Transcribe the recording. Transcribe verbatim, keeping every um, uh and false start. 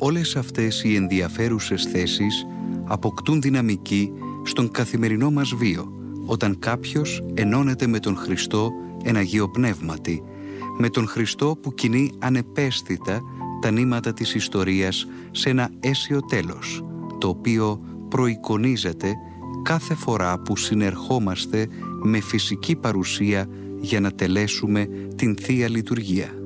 όλες αυτές οι ενδιαφέρουσες θέσεις αποκτούν δυναμική στον καθημερινό μας βίο, όταν κάποιος ενώνεται με τον Χριστό εν Αγίο Πνεύματι, με τον Χριστό που κινεί ανεπαίσθητα τα νήματα της ιστορίας σε ένα αίσιο τέλος, το οποίο προεικονίζεται κάθε φορά που συνερχόμαστε με φυσική παρουσία για να τελέσουμε την Θεία Λειτουργία.